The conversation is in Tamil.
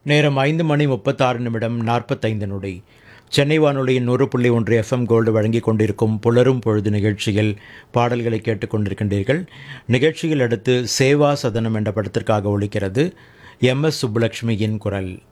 நேரம் 5:36:45. சென்னை வானொலியின் 100.1 FM கோல்டு வழங்கிக் கொண்டிருக்கும் புலரும் பொழுது நிகழ்ச்சியில் பாடல்களை கேட்டுக்கொண்டிருக்கின்றீர்கள். நிகழ்ச்சியில் அடுத்து சேவா சதனம் என்ற படத்திற்காக ஒலிக்கிறது MS சுப்புலட்சுமியின் குரல்.